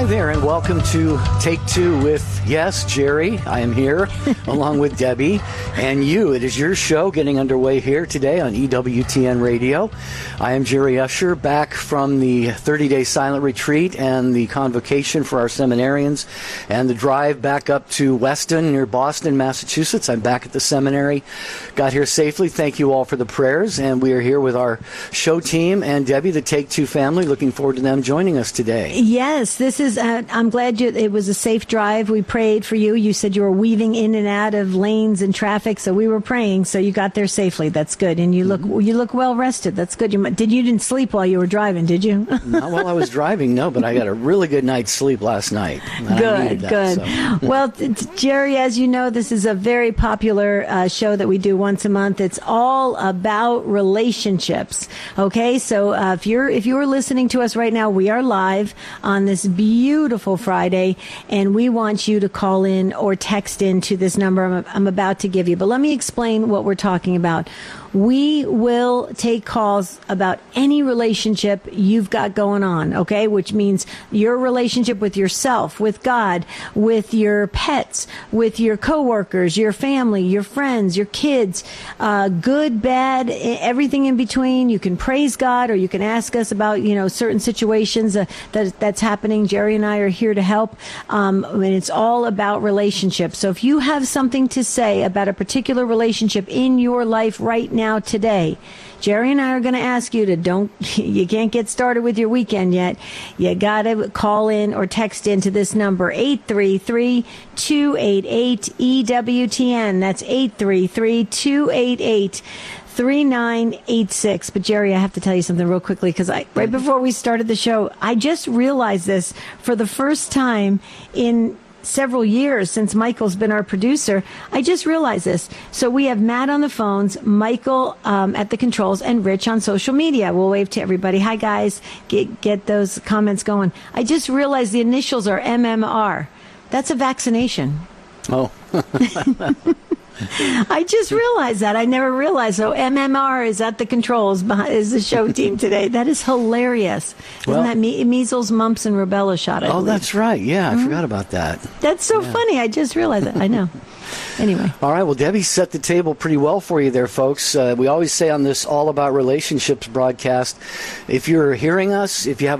there, and welcome to Take Two with, yes, Jerry. I am here, along with Debbie, and you. It is your show getting underway here today on EWTN Radio. I am Jerry Usher, back from the 30-day silent retreat and the convocation for our seminarians, and the drive back up to Weston near Boston, Massachusetts. I'm back at the seminary. Got here safely. Thank you all for the prayers, and we are here with our show team and Debbie, the Take Two family. Looking forward to them joining us today. Yes, this is, I'm glad it was a safe drive. We prayed for you. You said you were weaving in and out of lanes and traffic, so we were praying, so you got there safely. That's good. And you look well rested. That's good. You didn't sleep while you were driving, did you? Not while I was driving, no, but I got a really good night's sleep last night. Good. So. Well, Jerry, as you know, this is a very popular show that we do once a month. It's all about relationships. Okay, so if you're listening to us right now, we are live on this beautiful Friday, and we want you to call in or text in to this number I'm about to give you. But let me explain what we're talking about. We will take calls about any relationship you've got going on, okay? Which means your relationship with yourself, with God, with your pets, with your coworkers, your family, your friends, your kids, good, bad, everything in between. You can praise God, or you can ask us about, certain situations that's happening. Jerry and I are here to help. And it's all about relationships. So if you have something to say about a particular relationship in your life right now, today, Jerry and I are going to ask you you can't get started with your weekend yet. You got to call in or text into this number, 833-288-EWTN. That's 833-288-3986. But Jerry, I have to tell you something real quickly, because right before we started the show, I just realized this for the first time in several years since Michael's been our producer. I just realized this. So we have Matt on the phones, Michael at the controls, and Rich on social media. We'll wave to everybody. Hi, guys. Get those comments going. I just realized the initials are MMR. That's a vaccination. Oh. I just realized that. I never realized. So MMR is at the controls, is the show team today. That is hilarious. Isn't that measles, mumps, and rubella shot? I believe. That's right. Yeah, I forgot about that. That's so funny. I just realized it. I know. Anyway. All right. Well, Debbie set the table pretty well for you there, folks. We always say on this All About Relationships broadcast, if you're hearing us, if you have